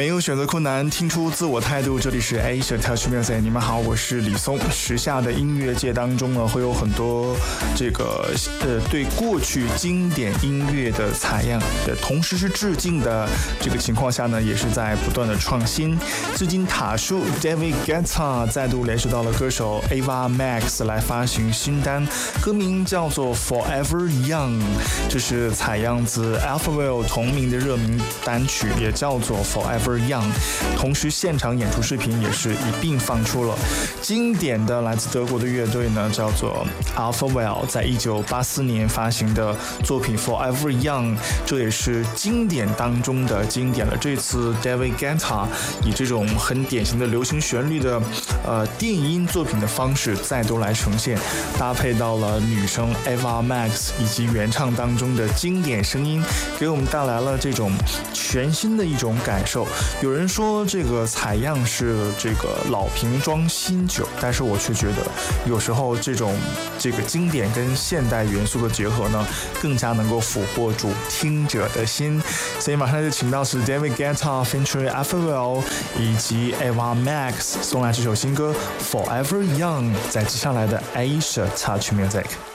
没有选择困难，听出自我态度。这里是 Asia Touch Music， 你们好，我是李松。时下的音乐界当中呢，会有很多对过去经典音乐的采样，同时是致敬的这个情况下呢，也是在不断的创新。最近塔树 David Guetta 再度联系到了歌手 Ava Max 来发行新单，歌名叫做 Forever Young， 这是采样自 Alphaville 同名的热名单曲，也叫做 Forever Young。同时现场演出视频也是一并放出了。经典的来自德国的乐队呢，叫做 Alphaville， 在1984年发行的作品 Forever Young， 这也是经典当中的经典了。这次 David Guetta 以这种很典型的流行旋律的电音作品的方式再度来呈现，搭配到了女生 Ava Max 以及原唱当中的经典声音，给我们带来了这种全新的一种感受。有人说这个采样是这个老瓶装新酒，但是我却觉得有时候这个经典跟现代元素的结合呢，更加能够俘获住听者的心。所以马上就请到是 David Guetta featuring Alphaville 以及 Ava Max 送来这首新歌 Forever Young， 在接下来的 Asia Touch Music。